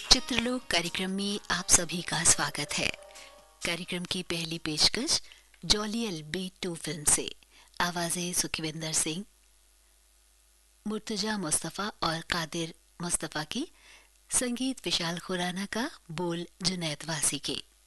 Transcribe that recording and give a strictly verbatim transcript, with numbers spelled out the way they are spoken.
चित्रलोक कार्यक्रम में आप सभी का स्वागत है। कार्यक्रम की पहली पेशकश jolly L B to film से। आवाजें सुखविंदर सिंह, मुर्तजा मुस्तफ़ा और कादिर मुस्तफ़ा की, संगीत विशाल खुराना का, बोल जुनैद वासी के।